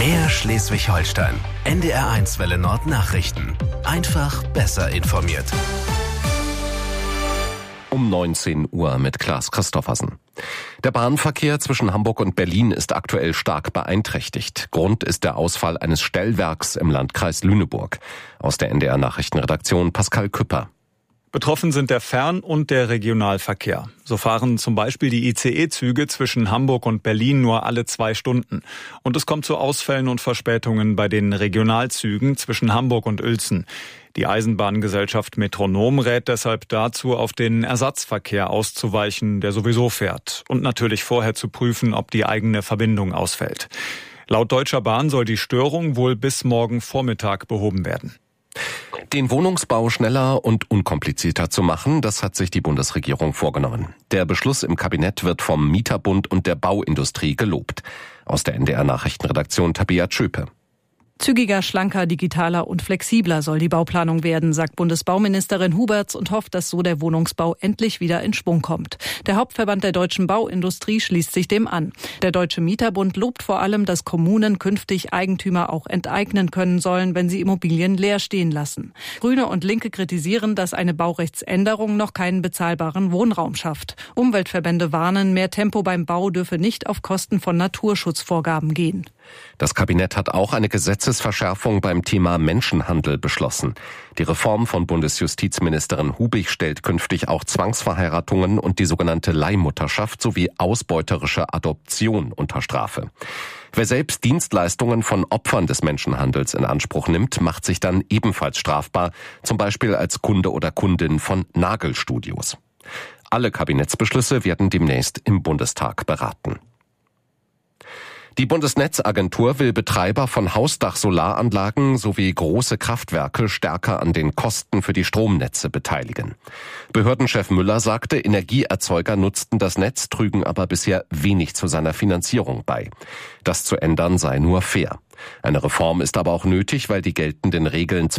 MDR Schleswig-Holstein. NDR1 Welle Nord Nachrichten. Einfach besser informiert. Um 19 Uhr mit Klaas Christoffersen. Der Bahnverkehr zwischen Hamburg und Berlin ist aktuell stark beeinträchtigt. Grund ist der Ausfall eines Stellwerks im Landkreis Lüneburg. Aus der NDR Nachrichtenredaktion Pascal Küpper. Betroffen sind der Fern- und der Regionalverkehr. So fahren zum Beispiel die ICE-Züge zwischen Hamburg und Berlin nur alle 2 Stunden. Und es kommt zu Ausfällen und Verspätungen bei den Regionalzügen zwischen Hamburg und Uelzen. Die Eisenbahngesellschaft Metronom rät deshalb dazu, auf den Ersatzverkehr auszuweichen, der sowieso fährt. Und natürlich vorher zu prüfen, ob die eigene Verbindung ausfällt. Laut Deutscher Bahn soll die Störung wohl bis morgen Vormittag behoben werden. Den Wohnungsbau schneller und unkomplizierter zu machen, das hat sich die Bundesregierung vorgenommen. Der Beschluss im Kabinett wird vom Mieterbund und der Bauindustrie gelobt. Aus der NDR Nachrichtenredaktion Tabea Tschöpe. Zügiger, schlanker, digitaler und flexibler soll die Bauplanung werden, sagt Bundesbauministerin Huberts und hofft, dass so der Wohnungsbau endlich wieder in Schwung kommt. Der Hauptverband der deutschen Bauindustrie schließt sich dem an. Der Deutsche Mieterbund lobt vor allem, dass Kommunen künftig Eigentümer auch enteignen können sollen, wenn sie Immobilien leer stehen lassen. Grüne und Linke kritisieren, dass eine Baurechtsänderung noch keinen bezahlbaren Wohnraum schafft. Umweltverbände warnen, mehr Tempo beim Bau dürfe nicht auf Kosten von Naturschutzvorgaben gehen. Das Kabinett hat auch eine Gesetzesverschärfung beim Thema Menschenhandel beschlossen. Die Reform von Bundesjustizministerin Hubig stellt künftig auch Zwangsverheiratungen und die sogenannte Leihmutterschaft sowie ausbeuterische Adoption unter Strafe. Wer selbst Dienstleistungen von Opfern des Menschenhandels in Anspruch nimmt, macht sich dann ebenfalls strafbar, zum Beispiel als Kunde oder Kundin von Nagelstudios. Alle Kabinettsbeschlüsse werden demnächst im Bundestag beraten. Die Bundesnetzagentur will Betreiber von Hausdach-Solaranlagen sowie große Kraftwerke stärker an den Kosten für die Stromnetze beteiligen. Behördenchef Müller sagte, Energieerzeuger nutzten das Netz, trügen aber bisher wenig zu seiner Finanzierung bei. Das zu ändern sei nur fair. Eine Reform ist aber auch nötig, weil die geltenden Regeln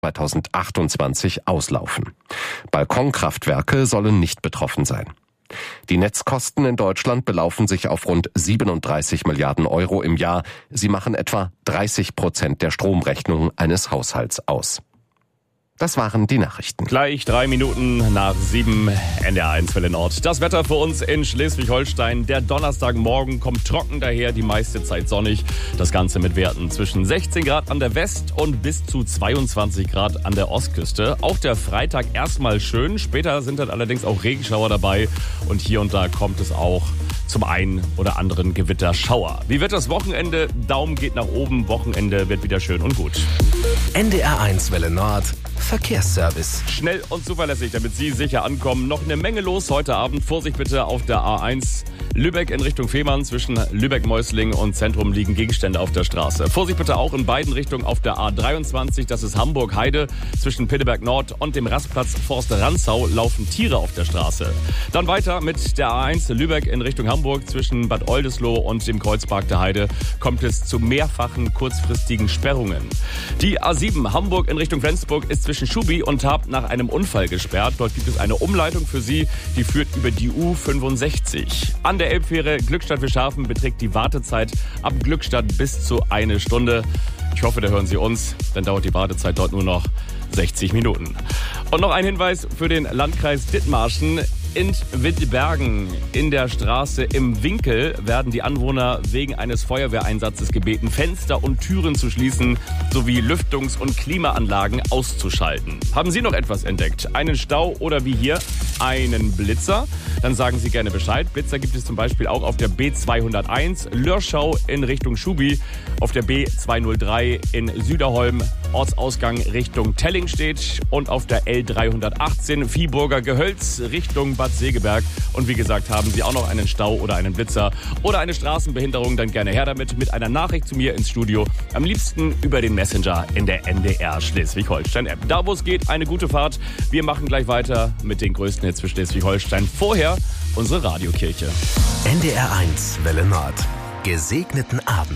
2028 auslaufen. Balkonkraftwerke sollen nicht betroffen sein. Die Netzkosten in Deutschland belaufen sich auf rund 37 Milliarden Euro im Jahr. Sie machen etwa 30% der Stromrechnung eines Haushalts aus. Das waren die Nachrichten. Gleich 3 Minuten nach 7 NDR1 Welle Nord. Das Wetter für uns in Schleswig-Holstein. Der Donnerstagmorgen kommt trocken daher, die meiste Zeit sonnig. Das Ganze mit Werten zwischen 16 Grad an der West- und bis zu 22 Grad an der Ostküste. Auch der Freitag erstmal schön. Später sind dann allerdings auch Regenschauer dabei. Und hier und da kommt es auch zum einen oder anderen Gewitterschauer. Wie wird das Wochenende? Daumen geht nach oben. Wochenende wird wieder schön und gut. NDR1 Welle Nord. Verkehrsservice. Schnell und zuverlässig, damit Sie sicher ankommen. Noch eine Menge los heute Abend. Vorsicht bitte auf der A1 Lübeck in Richtung Fehmarn. Zwischen Lübeck-Meusling und Zentrum liegen Gegenstände auf der Straße. Vorsicht bitte auch in beiden Richtungen auf der A23. Das ist Hamburg-Heide. Zwischen Pitteberg Nord und dem Rastplatz Forst Rantzau laufen Tiere auf der Straße. Dann weiter mit der A1 Lübeck in Richtung Hamburg. Zwischen Bad Oldesloe und dem Kreuzpark der Heide kommt es zu mehrfachen kurzfristigen Sperrungen. Die A7 Hamburg in Richtung Flensburg ist zwischen Schubi und Tarp nach einem Unfall gesperrt. Dort gibt es eine Umleitung für Sie, die führt über die U65. An der Elbfähre Glückstadt-Wilschafen beträgt die Wartezeit ab Glückstadt bis zu 1 Stunde. Ich hoffe, da hören Sie uns, dann dauert die Wartezeit dort nur noch 60 Minuten. Und noch ein Hinweis für den Landkreis Dithmarschen. In Wittbergen in der Straße im Winkel werden die Anwohner wegen eines Feuerwehreinsatzes gebeten, Fenster und Türen zu schließen sowie Lüftungs- und Klimaanlagen auszuschalten. Haben Sie noch etwas entdeckt? Einen Stau oder wie hier einen Blitzer? Dann sagen Sie gerne Bescheid. Blitzer gibt es zum Beispiel auch auf der B201 Lörschau in Richtung Schubi, auf der B203 in Süderholm, Ortsausgang Richtung Tellingstedt und auf der L318 Viehburger Gehölz Richtung Bad Segeberg. Und wie gesagt, haben Sie auch noch einen Stau oder einen Blitzer oder eine Straßenbehinderung, dann gerne her damit mit einer Nachricht zu mir ins Studio. Am liebsten über den Messenger in der NDR Schleswig-Holstein-App. Da, wo es geht, eine gute Fahrt. Wir machen gleich weiter mit den größten Hits für Schleswig-Holstein. Vorher unsere Radiokirche. NDR1 Welle Nord. Gesegneten Abend.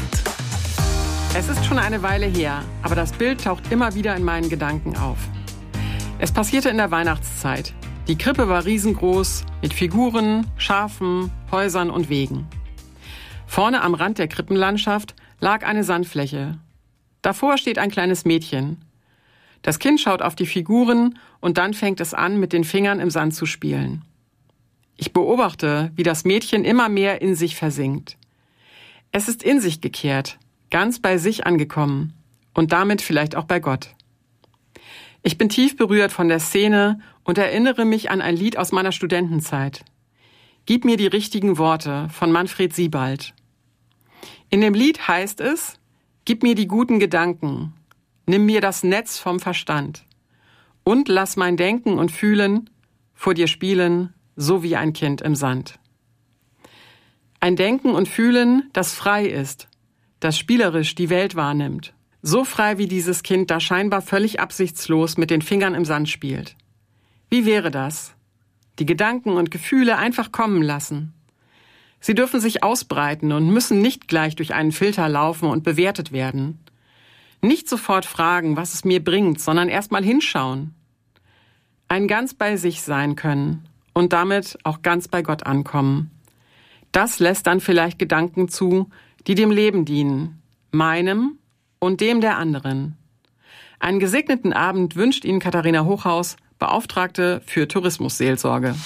Es ist schon eine Weile her, aber das Bild taucht immer wieder in meinen Gedanken auf. Es passierte in der Weihnachtszeit. Die Krippe war riesengroß, mit Figuren, Schafen, Häusern und Wegen. Vorne am Rand der Krippenlandschaft lag eine Sandfläche. Davor steht ein kleines Mädchen. Das Kind schaut auf die Figuren und dann fängt es an, mit den Fingern im Sand zu spielen. Ich beobachte, wie das Mädchen immer mehr in sich versinkt. Es ist in sich gekehrt, ganz bei sich angekommen und damit vielleicht auch bei Gott. Ich bin tief berührt von der Szene und erinnere mich an ein Lied aus meiner Studentenzeit. Gib mir die richtigen Worte von Manfred Siebald. In dem Lied heißt es: Gib mir die guten Gedanken, nimm mir das Netz vom Verstand und lass mein Denken und Fühlen vor dir spielen, so wie ein Kind im Sand. Ein Denken und Fühlen, das frei ist, das spielerisch die Welt wahrnimmt. So frei wie dieses Kind da scheinbar völlig absichtslos mit den Fingern im Sand spielt. Wie wäre das? Die Gedanken und Gefühle einfach kommen lassen. Sie dürfen sich ausbreiten und müssen nicht gleich durch einen Filter laufen und bewertet werden. Nicht sofort fragen, was es mir bringt, sondern erst mal hinschauen. Ein ganz bei sich sein können und damit auch ganz bei Gott ankommen. Das lässt dann vielleicht Gedanken zu, die dem Leben dienen, meinem und dem der anderen. Einen gesegneten Abend wünscht Ihnen Katharina Hochhaus, Beauftragte für Tourismusseelsorge.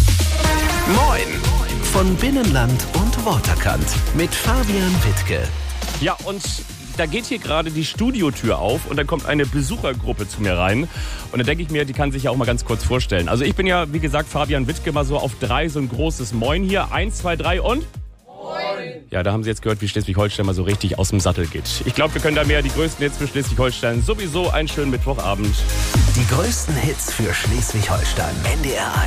Moin von Binnenland und Waterkant mit Fabian Wittke. Ja, und da geht hier gerade die Studiotür auf und dann kommt eine Besuchergruppe zu mir rein. Und dann denke ich mir, die kann sich ja auch mal ganz kurz vorstellen. Also ich bin ja, wie gesagt, Fabian Wittke, mal so auf 3, so ein großes Moin hier. 1, 2, 3 und... Moin! Ja, da haben Sie jetzt gehört, wie Schleswig-Holstein mal so richtig aus dem Sattel geht. Ich glaube, wir können da mehr die größten Hits für Schleswig-Holstein. Sowieso einen schönen Mittwochabend. Die größten Hits für Schleswig-Holstein. NDR 1.